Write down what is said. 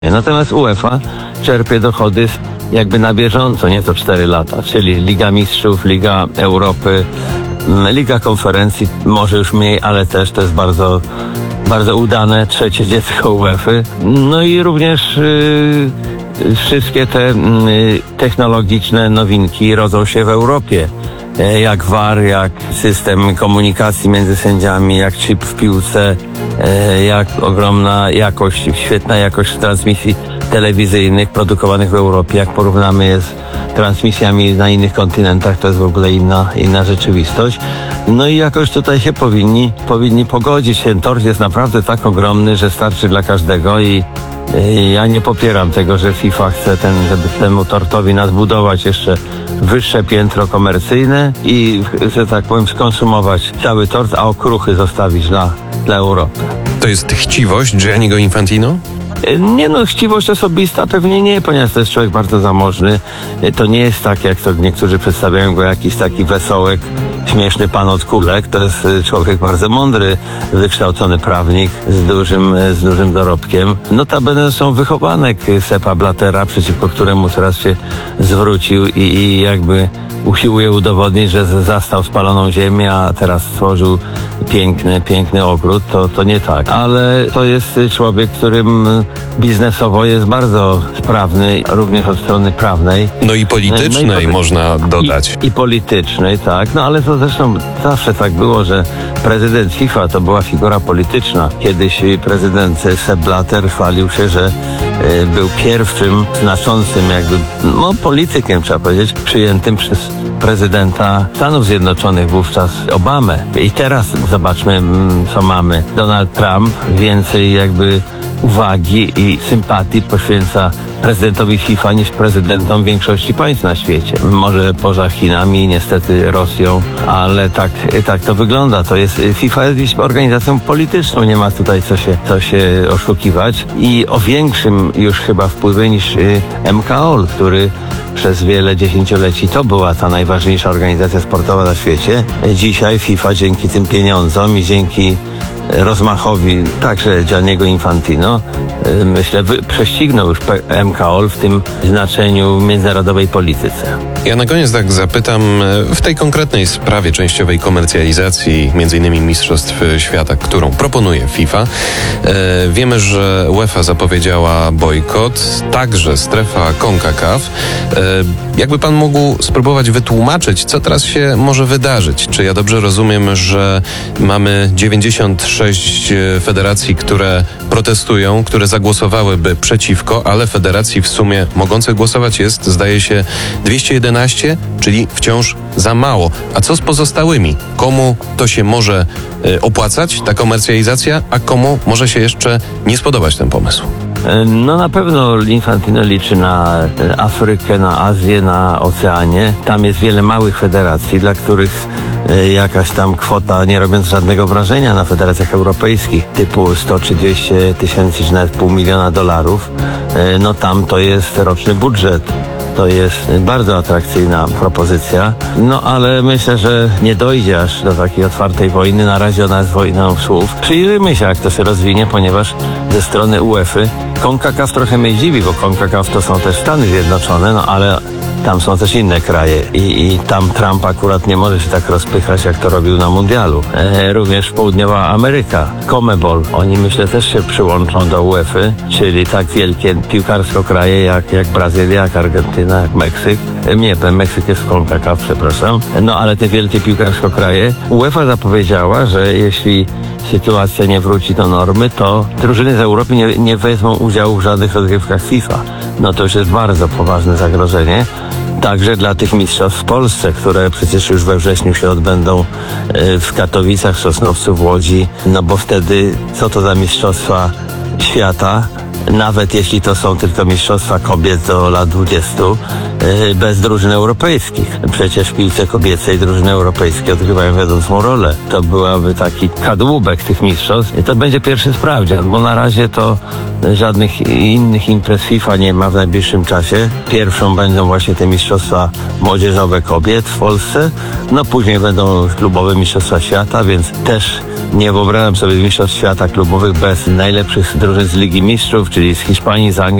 Natomiast UEFA czerpie dochody jakby na bieżąco, nie co 4 lata, czyli Liga Mistrzów, Liga Europy, Liga Konferencji, może już mniej, ale też to jest bardzo, bardzo udane trzecie dziecko UEFA. No i również wszystkie te technologiczne nowinki rodzą się w Europie. Jak VAR, jak system komunikacji między sędziami, jak chip w piłce, jak ogromna jakość, świetna jakość transmisji telewizyjnych produkowanych w Europie. Jak porównamy je z transmisjami na innych kontynentach, to jest w ogóle inna rzeczywistość. No i jakoś tutaj się powinni pogodzić. Ten tort jest naprawdę tak ogromny, że starczy dla każdego i ja nie popieram tego, że FIFA chce żeby temu tortowi nadbudować jeszcze wyższe piętro komercyjne i, że tak powiem, skonsumować cały tort, a okruchy zostawić dla Europy. To jest chciwość Gianniego Infantino? Nie no, chciwość osobista pewnie nie, ponieważ to jest człowiek bardzo zamożny. To nie jest tak, jak to niektórzy przedstawiają go, jakiś taki wesołek, śmieszny pan od kulek. To jest człowiek bardzo mądry, wykształcony prawnik z dużym dorobkiem. Notabene są wychowanek Seppa Blattera, przeciwko któremu teraz się zwrócił i jakby usiłuje udowodnić, że zastał spaloną ziemię, a teraz stworzył piękny ogród. To nie tak. Ale to jest człowiek, którym biznesowo jest bardzo sprawny, również od strony prawnej. No i politycznej można dodać. I politycznej, tak. No ale to zresztą zawsze tak było, że prezydent FIFA to była figura polityczna. Kiedyś prezydent Sepp Blatter chwalił się, że był pierwszym znaczącym politykiem, trzeba powiedzieć, przyjętym przez prezydenta Stanów Zjednoczonych wówczas Obamę. I teraz zobaczmy, co mamy. Donald Trump więcej uwagi i sympatii poświęca prezydentowi FIFA niż prezydentom większości państw na świecie. Może poza Chinami, niestety Rosją, ale tak to wygląda. FIFA jest organizacją polityczną, nie ma tutaj co się oszukiwać i o większym już chyba wpływie niż MKOL, który przez wiele dziesięcioleci to była ta najważniejsza organizacja sportowa na świecie. Dzisiaj FIFA dzięki tym pieniądzom i dzięki rozmachowi także Gianniego Infantino, myślę, prześcignął już MKOL w tym znaczeniu w międzynarodowej polityce. Ja na koniec tak zapytam, w tej konkretnej sprawie częściowej komercjalizacji, między innymi Mistrzostw Świata, którą proponuje FIFA, wiemy, że UEFA zapowiedziała bojkot, także strefa CONCACAF. Jakby pan mógł spróbować wytłumaczyć, co teraz się może wydarzyć? Czy ja dobrze rozumiem, że mamy 96 federacji, które protestują, które zagłosowałyby przeciwko, ale federacji w sumie mogących głosować jest, zdaje się, 211, czyli wciąż za mało. A co z pozostałymi? Komu to się może opłacać, ta komercjalizacja, a komu może się jeszcze nie spodobać ten pomysł? No na pewno Infantino liczy na Afrykę, na Azję, na Oceanię. Tam jest wiele małych federacji, dla których jakaś tam kwota, nie robiąc żadnego wrażenia na federacjach europejskich, typu 100 czy 200 tysięcy, czy nawet $500 000, no tam to jest roczny budżet. To jest bardzo atrakcyjna propozycja, no ale myślę, że nie dojdzie aż do takiej otwartej wojny. Na razie ona jest wojną słów. Przyjrzyjmy się, jak to się rozwinie, ponieważ ze strony UEFA CONCACAF trochę mnie dziwi, bo CONCACAF to są też Stany Zjednoczone, no ale tam są też inne kraje i tam Trump akurat nie może się tak rozpychać, jak to robił na mundialu. Również Południowa Ameryka, CONMEBOL, oni myślę też się przyłączą do UEFA, czyli tak wielkie piłkarsko kraje jak Brazylia, jak Argentyna, jak Meksyk. Meksyk jest w CONCACAF, przepraszam. No ale te wielkie piłkarsko kraje. UEFA zapowiedziała, że jeśli sytuacja nie wróci do normy, to drużyny z Europy nie wezmą udziału w żadnych rozgrywkach FIFA. No to już jest bardzo poważne zagrożenie. Także dla tych mistrzostw w Polsce, które przecież już we wrześniu się odbędą w Katowicach, w Sosnowcu, w Łodzi, no bo wtedy co to za mistrzostwa świata? Nawet jeśli to są tylko mistrzostwa kobiet do lat 20, bez drużyn europejskich. Przecież w piłce kobiecej drużyny europejskie odgrywają wiodącą rolę. To byłaby taki kadłubek tych mistrzostw. I to będzie pierwszy sprawdzian, bo na razie to żadnych innych imprez FIFA nie ma w najbliższym czasie. Pierwszą będą właśnie te mistrzostwa młodzieżowe kobiet w Polsce. No później będą klubowe mistrzostwa świata, więc też nie wyobrażam sobie mistrzostw świata klubowych bez najlepszych drużyn z Ligi Mistrzów czyli z Hiszpanii, z Anglii,